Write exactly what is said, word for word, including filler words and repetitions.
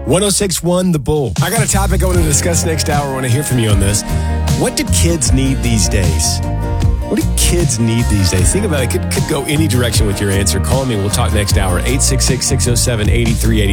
one oh six point one The Bull. I got a topic I want to discuss next hour. I want to hear from you on this. What do kids need these days? What do kids need these days? Think about it. Could, could go any direction with your answer. Call me. We'll talk next hour. eight six six, six oh seven, eight three eight